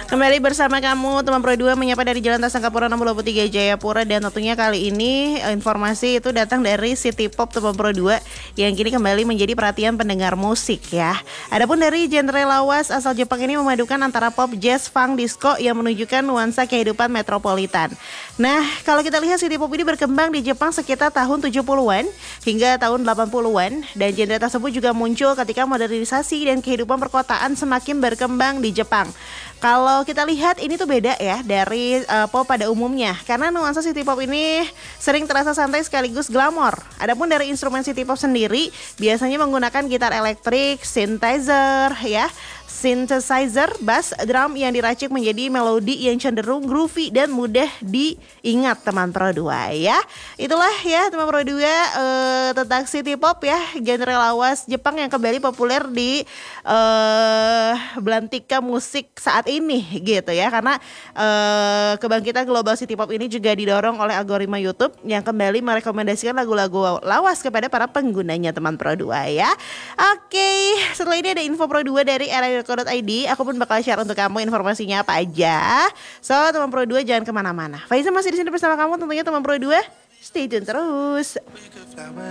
Kembali bersama kamu teman Pro 2 menyapa dari Jalan Tasangkapura 63 Jayapura. Dan tentunya kali ini informasi itu datang dari City Pop teman Pro 2 yang kini kembali menjadi perhatian pendengar musik ya. Adapun dari genre lawas asal Jepang ini memadukan antara pop, jazz, funk, disco yang menunjukkan nuansa kehidupan metropolitan. Nah, kalau kita lihat City Pop ini berkembang di Jepang sekitar tahun 70-an hingga tahun 80-an, dan genre tersebut juga muncul ketika modernisasi dan kehidupan perkotaan semakin berkembang di Jepang. Kalau kita lihat ini tuh beda ya dari pop pada umumnya, karena nuansa city pop ini sering terasa santai sekaligus glamor. Adapun dari instrumen city pop sendiri biasanya menggunakan gitar elektrik, synthesizer, bass, drum yang diracik menjadi melodi yang cenderung groovy dan mudah diingat teman Pro 2 ya. Itulah ya teman Pro 2 tentang city pop ya, genre lawas Jepang yang kembali populer di belantika musik saat ini gitu ya, karena kebangkitan global city pop ini juga didorong oleh algoritma YouTube yang kembali merekomendasikan lagu-lagu lawas kepada para penggunanya teman Pro 2 ya. Oke, setelah ini ada info Pro 2 dari era.co.id. Aku pun bakal share untuk kamu informasinya apa aja. So teman Pro 2 jangan kemana-mana. Faiza masih di sini bersama kamu tentunya teman Pro 2. Stay tune terus.